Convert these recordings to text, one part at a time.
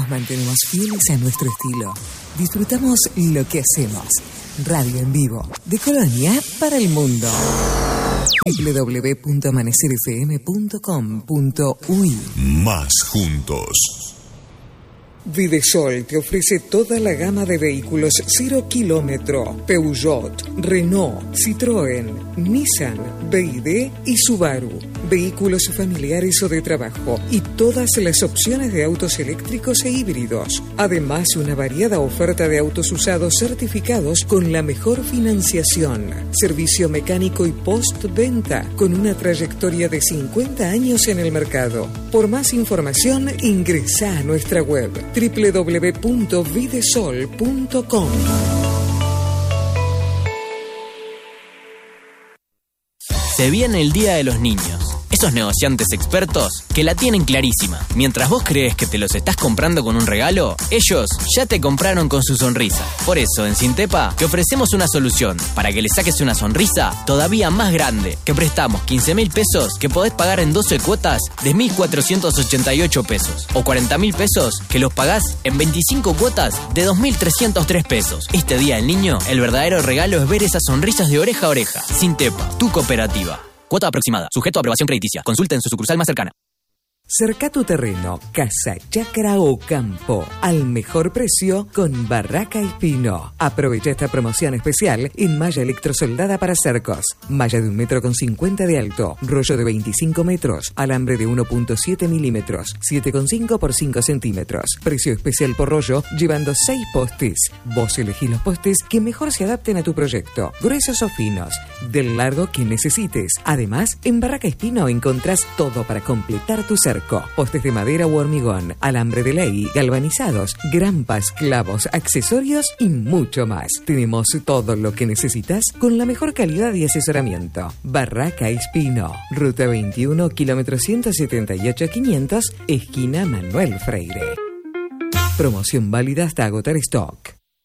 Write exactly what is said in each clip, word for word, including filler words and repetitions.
Nos mantenemos fieles a nuestro estilo. Disfrutamos lo que hacemos. Radio en vivo, de Colonia para el mundo. doble u doble u doble u punto amanecer f m punto com punto u y. Más juntos. Videsol te ofrece toda la gama de vehículos cero kilómetro, Peugeot, Renault, Citroën, Nissan, B Y D y Subaru. Vehículos familiares o de trabajo y todas las opciones de autos eléctricos e híbridos. Además, una variada oferta de autos usados certificados con la mejor financiación. Servicio mecánico y postventa con una trayectoria de cincuenta años en el mercado. Por más información, ingresa a nuestra web doble u doble u doble u punto videsol punto com. Se viene el Día de los Niños. Esos negociantes expertos que la tienen clarísima. Mientras vos crees que te los estás comprando con un regalo, ellos ya te compraron con su sonrisa. Por eso, en Sintepa, te ofrecemos una solución para que le saques una sonrisa todavía más grande. Que prestamos quince mil pesos que podés pagar en doce cuotas de mil cuatrocientos ochenta y ocho pesos. O cuarenta mil pesos que los pagás en veinticinco cuotas de dos mil trescientos tres pesos. Este Día del Niño, el verdadero regalo es ver esas sonrisas de oreja a oreja. Sintepa, tu cooperativa. Cuota aproximada. Sujeto a aprobación crediticia. Consulta en su sucursal más cercana. Cerca tu terreno, casa, chacra o campo, al mejor precio con Barraca Espino. Aprovecha esta promoción especial en malla electrosoldada para cercos. Malla de un metro con cincuenta de alto, rollo de veinticinco metros, alambre de uno punto siete milímetros, siete coma cinco por cinco centímetros. Precio especial por rollo, llevando seis postes. Vos elegís los postes que mejor se adapten a tu proyecto, gruesos o finos, del largo que necesites. Además, en Barraca Espino encontrás todo para completar tu cerco. Postes de madera u hormigón, alambre de ley, galvanizados, grampas, clavos, accesorios y mucho más. Tenemos todo lo que necesitas con la mejor calidad y asesoramiento. Barraca Espino, ruta veintiuno, kilómetro ciento setenta y ocho quinientos, esquina Manuel Freire. Promoción válida hasta agotar stock.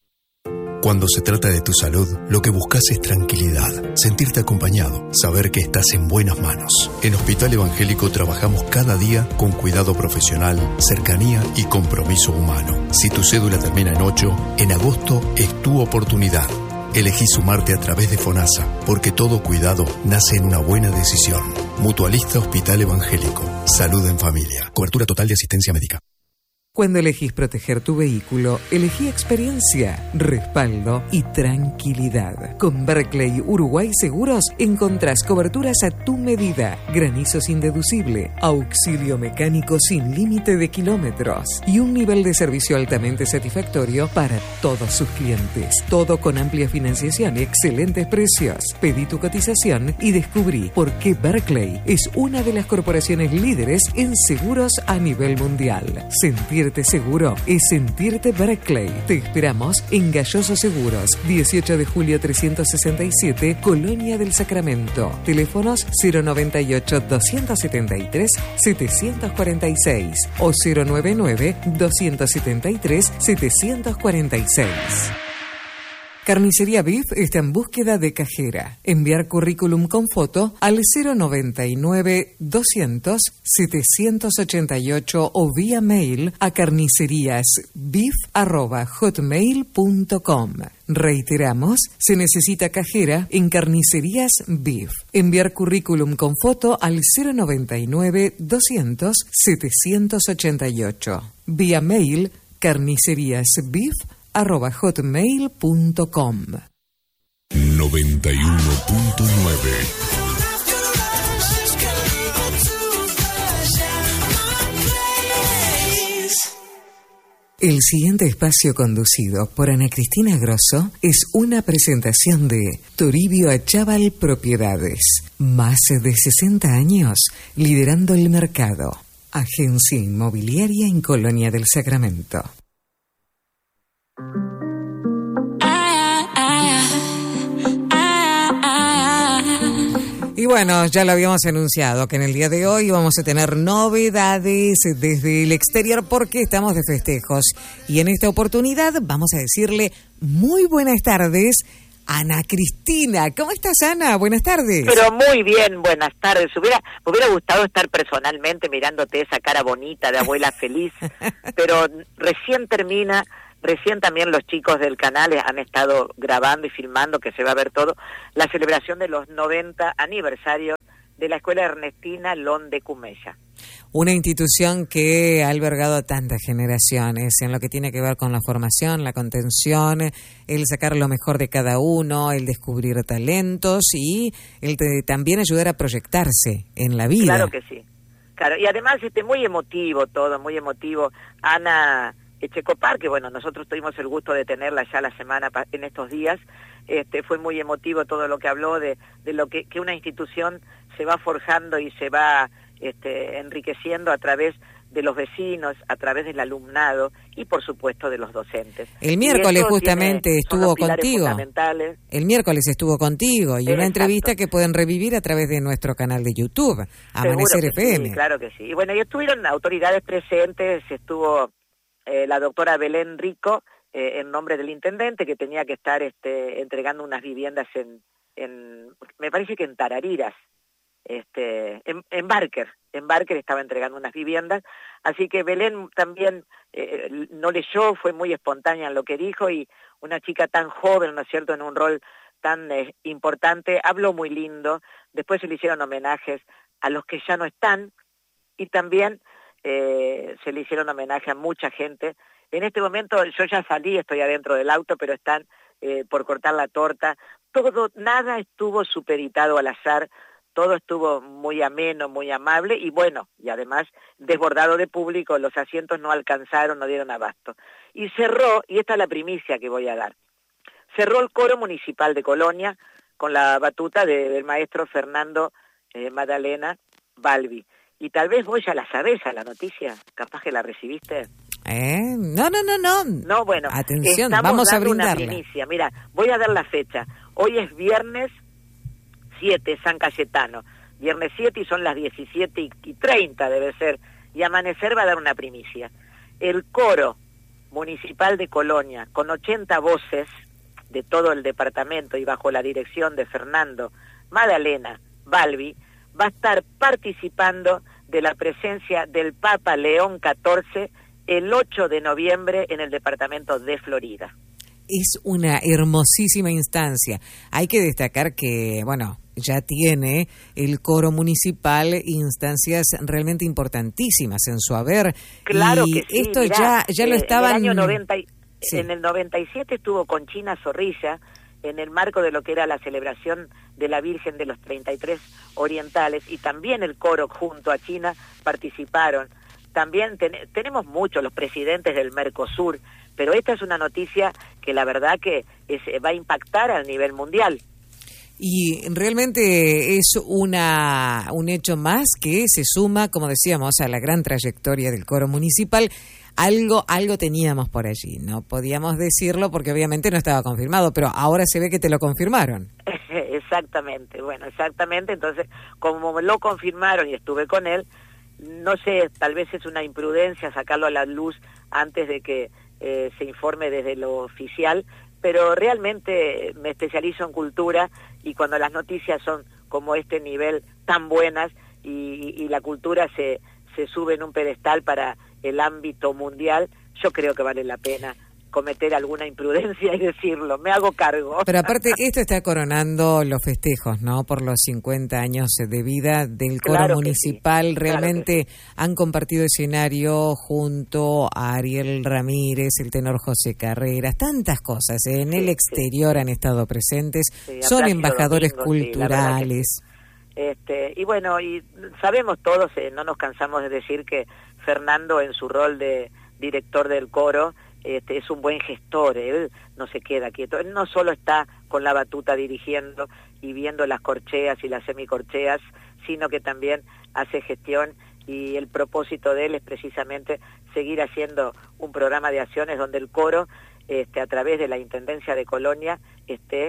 Cuando se trata de tu salud, lo que buscas es tranquilidad, sentirte acompañado, saber que estás en buenas manos. En Hospital Evangélico trabajamos cada día con cuidado profesional, cercanía y compromiso humano. Si tu cédula termina en ocho, en agosto es tu oportunidad. Elegí sumarte a través de FONASA, porque todo cuidado nace en una buena decisión. Mutualista Hospital Evangélico. Salud en familia. Cobertura total de asistencia médica. Cuando elegís proteger tu vehículo, elegí experiencia, respaldo y tranquilidad. Con Berkeley Uruguay Seguros encontrás coberturas a tu medida, granizo sin deducible, auxilio mecánico sin límite de kilómetros y un nivel de servicio altamente satisfactorio para todos sus clientes. Todo con amplia financiación y excelentes precios. Pedí tu cotización y descubrí por qué Berkeley es una de las corporaciones líderes en seguros a nivel mundial. Sentir seguro es sentirte Berkeley. Te esperamos en Galloso Seguros, dieciocho de julio trescientos sesenta y siete, Colonia del Sacramento. Teléfonos cero noventa y ocho, doscientos setenta y tres, setecientos cuarenta y seis o cero noventa y nueve, doscientos setenta y tres, setecientos cuarenta y seis. Carnicería Beef está en búsqueda de cajera. Enviar currículum con foto al cero noventa y nueve, doscientos, setecientos ochenta y ocho o vía mail a carniceríasbeef arroba hotmail punto com. Reiteramos, se necesita cajera en Carnicerías Beef. Enviar currículum con foto al cero noventa y nueve, doscientos, setecientos ochenta y ocho. Vía mail carniceríasbeef arroba hotmail punto com. noventa y uno punto nueve. El siguiente espacio conducido por Ana Cristina Grosso es una presentación de Toribio Achával Propiedades. Más de sesenta años liderando el mercado. Agencia inmobiliaria en Colonia del Sacramento. Y bueno, ya lo habíamos anunciado que en el día de hoy vamos a tener novedades desde el exterior porque estamos de festejos. Y en esta oportunidad vamos a decirle muy buenas tardes Ana Cristina. ¿Cómo estás, Ana? Buenas tardes. Pero muy bien, buenas tardes. Hubiera, me hubiera gustado estar personalmente mirándote esa cara bonita de abuela feliz, pero recién termina, recién también los chicos del canal han estado grabando y filmando, que se va a ver todo, la celebración de los noventa aniversarios de la Escuela Ernestina Lon de Cumella. Una institución que ha albergado a tantas generaciones en lo que tiene que ver con la formación, la contención, el sacar lo mejor de cada uno, el descubrir talentos y el de también ayudar a proyectarse en la vida. Claro que sí. Claro, y además este muy emotivo todo, muy emotivo. Ana Echecopar, que bueno, nosotros tuvimos el gusto de tenerla ya la semana, en estos días, este fue muy emotivo todo lo que habló de, de lo que, que una institución se va forjando y se va este, enriqueciendo a través de los vecinos, a través del alumnado y por supuesto de los docentes. El miércoles justamente tiene, estuvo contigo. El miércoles estuvo contigo y una Exacto. entrevista que pueden revivir a través de nuestro canal de YouTube, Amanecer F M. Sí, claro que sí. Y bueno, y estuvieron autoridades presentes, estuvo eh, la doctora Belén Rico, eh, en nombre del intendente, que tenía que estar este, entregando unas viviendas en, en, me parece que en Tarariras, este, en, en Barker, en Barker estaba entregando unas viviendas, así que Belén también eh, no leyó, fue muy espontánea en lo que dijo, y una chica tan joven, ¿no es cierto?, en un rol tan eh, importante, habló muy lindo. Después se le hicieron homenajes a los que ya no están, y también eh, se le hicieron homenaje a mucha gente. En este momento yo ya salí, estoy adentro del auto, pero están eh, por cortar la torta. Todo, nada estuvo supeditado al azar, todo estuvo muy ameno, muy amable y bueno, y además desbordado de público, los asientos no alcanzaron, no dieron abasto. Y cerró, y esta es la primicia que voy a dar, cerró el coro municipal de Colonia con la batuta de, del maestro Fernando eh, Magdalena Balbi. Y tal vez vos ya la sabés a la noticia, capaz que la recibiste. ¿Eh? No, no, no, no. No, bueno, atención, vamos a brindarla. Una primicia. Mira, voy a dar la fecha. Hoy es viernes siete, San Cayetano. Viernes siete y son las diecisiete y treinta debe ser. Y Amanecer va a dar una primicia. El coro municipal de Colonia, con ochenta voces de todo el departamento y bajo la dirección de Fernando Magdalena Balbi, va a estar participando de la presencia del Papa León catorce el ocho de noviembre en el departamento de Florida. Es una hermosísima instancia. Hay que destacar que, bueno, ya tiene el coro municipal instancias realmente importantísimas en su haber. Claro y que sí. Esto Mirá, ya, ya lo eh, estaban... En el año noventa, sí. En el noventa y siete estuvo Conchina Zorrilla en el marco de lo que era la celebración de la Virgen de los treinta y tres Orientales, y también el coro junto a China participaron. También ten, tenemos muchos, los presidentes del Mercosur, pero esta es una noticia que la verdad que es, va a impactar a nivel mundial. Y realmente es una un hecho más que se suma, como decíamos, a la gran trayectoria del coro municipal. Algo algo teníamos por allí, no podíamos decirlo porque obviamente no estaba confirmado, pero ahora se ve que te lo confirmaron. Exactamente, bueno, exactamente. Entonces, como lo confirmaron y estuve con él, no sé, tal vez es una imprudencia sacarlo a la luz antes de que eh, se informe desde lo oficial, pero realmente me especializo en cultura y cuando las noticias son como este nivel tan buenas y, y la cultura se, se sube en un pedestal para el ámbito mundial, yo creo que vale la pena cometer alguna imprudencia y decirlo, me hago cargo. Pero aparte esto está coronando los festejos, ¿no? Por los cincuenta años de vida del coro claro municipal, sí, realmente claro sí. Han compartido escenario junto a Ariel Ramírez, el tenor José Carreras, tantas cosas, ¿eh? En sí, el exterior sí. Han estado presentes, sí, son embajadores Domingo, culturales. Sí, este, y bueno, y sabemos todos, eh, no nos cansamos de decir que Fernando en su rol de director del coro, Este, es un buen gestor, él no se queda quieto, él no solo está con la batuta dirigiendo y viendo las corcheas y las semicorcheas, sino que también hace gestión y el propósito de él es precisamente seguir haciendo un programa de acciones donde el coro, este, a través de la Intendencia de Colonia, esté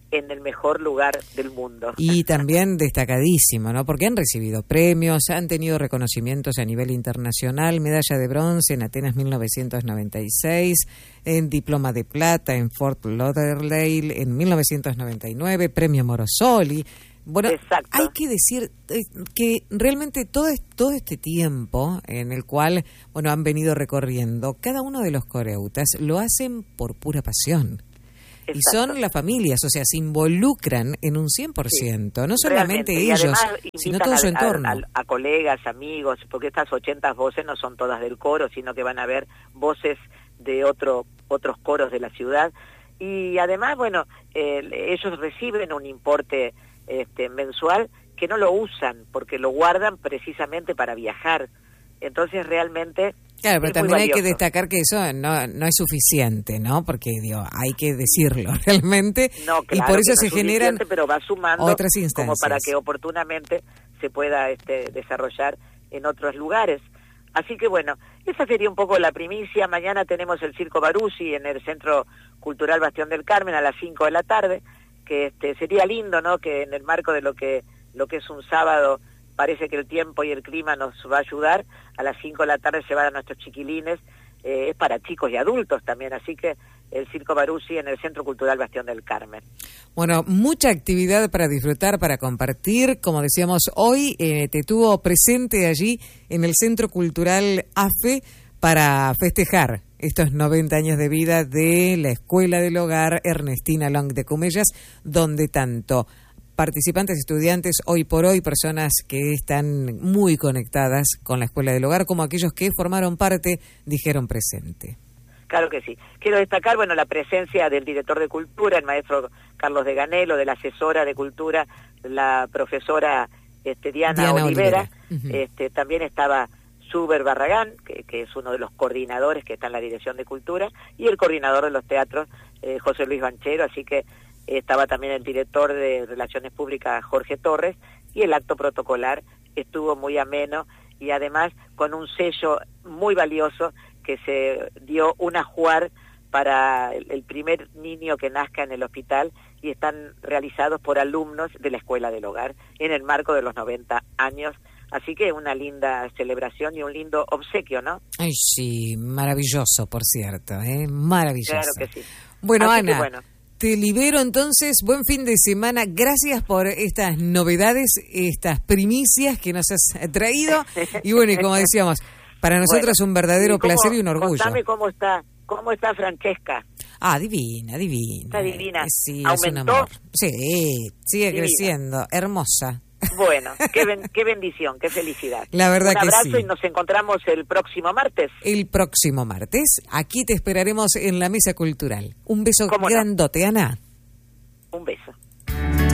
en el mejor lugar del mundo. Y también destacadísimo, ¿no? Porque han recibido premios, han tenido reconocimientos a nivel internacional, medalla de bronce en Atenas mil novecientos noventa y seis, en diploma de plata en Fort Lauderdale en mil novecientos noventa y nueve, premio Morosoli. Bueno, Exacto. Hay que decir eh, que realmente todo, todo este tiempo en el cual, bueno, han venido recorriendo, cada uno de los coreutas lo hacen por pura pasión. Exacto. Y son las familias, o sea, se involucran en un cien por ciento, sí, no solamente realmente. ellos, sino todo a, su entorno. A, a, a colegas, amigos, porque estas ochenta voces no son todas del coro, sino que van a haber voces de otro, otros coros de la ciudad. Y además, bueno, eh, ellos reciben un importe este, mensual que no lo usan, porque lo guardan precisamente para viajar. Entonces, realmente... Claro, pero también hay que destacar que eso no no es suficiente, ¿no? Porque, digo, hay que decirlo realmente. No, claro, y por eso no se es generan pero va sumando otras instancias. Como para que oportunamente se pueda este, desarrollar en otros lugares. Así que, bueno, esa sería un poco la primicia. Mañana tenemos el Circo Baruzzi en el Centro Cultural Bastión del Carmen a las cinco de la tarde, que este sería lindo, ¿no? Que en el marco de lo que lo que es un sábado... Parece que el tiempo y el clima nos va a ayudar. A las cinco de la tarde llevar a nuestros chiquilines. Eh, es para chicos y adultos también. Así que el Circo Baruzzi en el Centro Cultural Bastión del Carmen. Bueno, mucha actividad para disfrutar, para compartir. Como decíamos, hoy eh, te tuvo presente allí en el Centro Cultural A F E para festejar estos noventa años de vida de la Escuela del Hogar Ernestina Long de Cumellas, donde tanto... participantes, estudiantes, hoy por hoy, personas que están muy conectadas con la Escuela del Hogar, como aquellos que formaron parte, dijeron presente. Claro que sí. Quiero destacar, bueno, la presencia del director de Cultura, el maestro Carlos de Ganelo, de la asesora de Cultura, la profesora este, Diana, Diana Olivera. Olivera. Uh-huh. Este, también estaba Suber Barragán, que, que es uno de los coordinadores que está en la Dirección de Cultura, y el coordinador de los teatros, eh, José Luis Banchero, así que estaba también el director de Relaciones Públicas, Jorge Torres, y el acto protocolar estuvo muy ameno y además con un sello muy valioso que se dio un ajuar para el primer niño que nazca en el hospital y están realizados por alumnos de la Escuela del Hogar en el marco de los noventa años. Así que una linda celebración y un lindo obsequio, ¿no? Ay, sí, maravilloso, por cierto, ¿eh? Maravilloso. Claro que sí. Bueno, Así Ana... que, bueno, te libero entonces, buen fin de semana, gracias por estas novedades, estas primicias que nos has traído, y bueno, y como decíamos, para nosotros bueno, un verdadero cómo, placer y un orgullo. Contame cómo está, cómo está Francesca. Ah, divina, divina. Está divina. Sí, ¿aumentó? Es un amor. Sí, sigue divina. Creciendo, hermosa. Bueno, qué, ben, qué bendición, qué felicidad. La verdad que sí. Un abrazo y nos encontramos el próximo martes. El próximo martes. Aquí te esperaremos en la Mesa Cultural. Un beso grandote, no? Ana. Un beso.